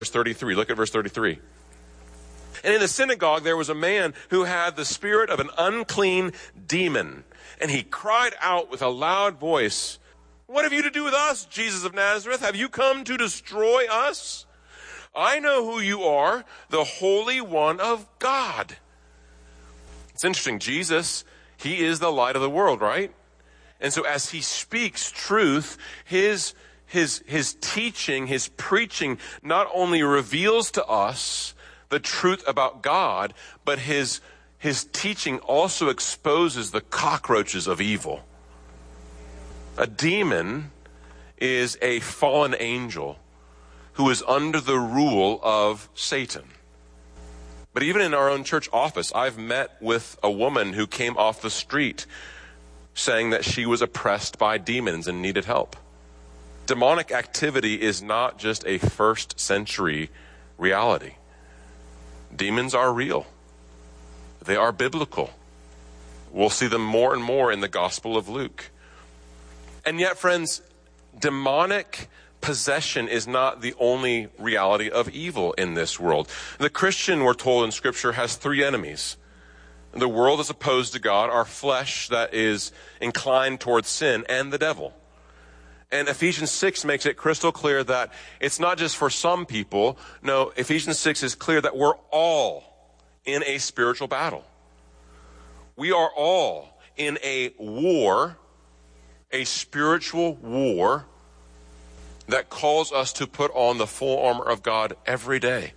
33. Look at verse 33. And in the synagogue there was a man who had the spirit of an unclean demon. And he cried out with a loud voice, "What have you to do with us, Jesus of Nazareth? Have you come to destroy us? I know who you are, the Holy One of God." It's interesting. Jesus, he is the light of the world, right? And so as he speaks truth, his teaching, his preaching not only reveals to us the truth about God, but his teaching also exposes the cockroaches of evil. A demon is a fallen angel who is under the rule of Satan. But even in our own church office, I've met with a woman who came off the street saying that she was oppressed by demons and needed help. Demonic activity is not just a first century reality. Demons are real. They are biblical. We'll see them more and more in the Gospel of Luke. And yet, friends, demonic possession is not the only reality of evil in this world. The Christian, we're told in Scripture, has three enemies. The world is opposed to God, our flesh that is inclined towards sin, and the devil. And Ephesians 6 makes it crystal clear that it's not just for some people. No, Ephesians 6 is clear that we're all in a spiritual battle. We are all in a war, a spiritual war that calls us to put on the full armor of God every day.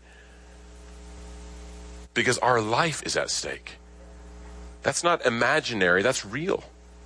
Because our life is at stake. That's not imaginary, that's real.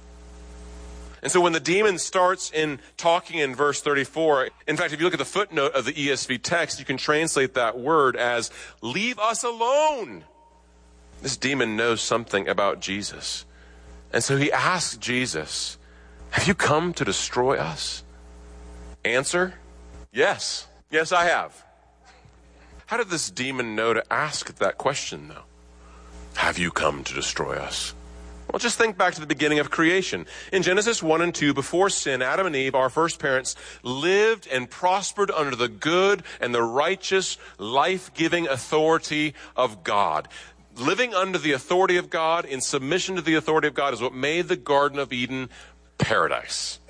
And so when the demon starts in talking in verse 34, in fact, if you look at the footnote of the ESV text, you can translate that word as, "Leave us alone." This demon knows something about Jesus. And so he asks Jesus, "Have you come to destroy us?" Answer, yes. Yes, I have. How did this demon know to ask that question, though? Have you come to destroy us? Well, just think back to the beginning of creation. In Genesis 1 and 2, before sin, Adam and Eve, our first parents, lived and prospered under the good and the righteous, life-giving authority of God. Living under the authority of God, in submission to the authority of God, is what made the Garden of Eden paradise.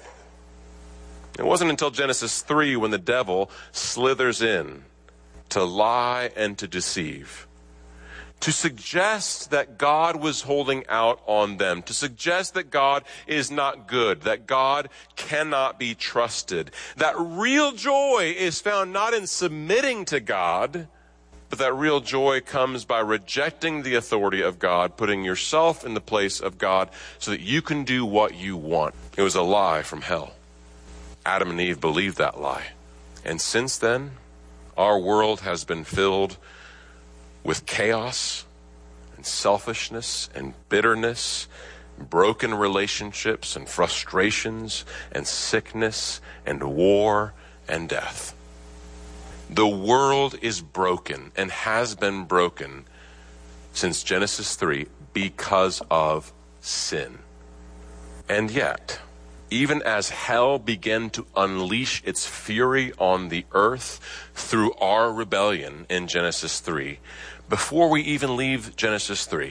It wasn't until Genesis 3 when the devil slithers in to lie and to deceive, to suggest that God was holding out on them, to suggest that God is not good, that God cannot be trusted, that real joy is found not in submitting to God, but that real joy comes by rejecting the authority of God, putting yourself in the place of God so that you can do what you want. It was a lie from hell. Adam and Eve believed that lie. And since then, our world has been filled with chaos and selfishness and bitterness, broken relationships and frustrations and sickness and war and death. The world is broken and has been broken since Genesis 3 because of sin. And yet, even as hell began to unleash its fury on the earth through our rebellion in Genesis 3, before we even leave Genesis 3,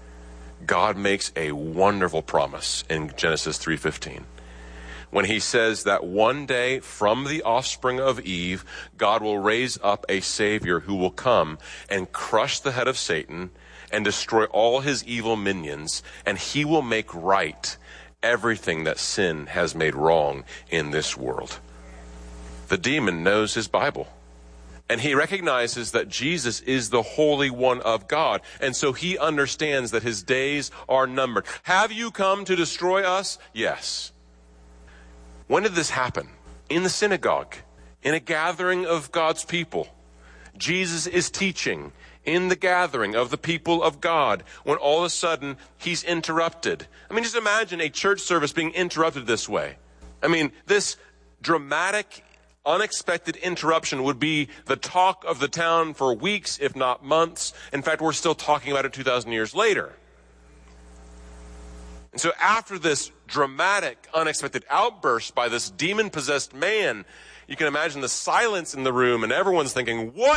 God makes a wonderful promise in Genesis 3:15. When he says that one day from the offspring of Eve, God will raise up a Savior who will come and crush the head of Satan and destroy all his evil minions, and he will make right everything that sin has made wrong in this world. The demon knows his Bible, and he recognizes that Jesus is the Holy One of God, and so he understands that his days are numbered. Have you come to destroy us? Yes. When did this happen? In the synagogue, in a gathering of God's people. Jesus is teaching in the gathering of the people of God, when all of a sudden he's interrupted. I mean, just imagine a church service being interrupted this way. I mean, this dramatic, unexpected interruption would be the talk of the town for weeks, if not months. In fact, we're still talking about it 2,000 years later. And so after this dramatic, unexpected outburst by this demon-possessed man, you can imagine the silence in the room and everyone's thinking, what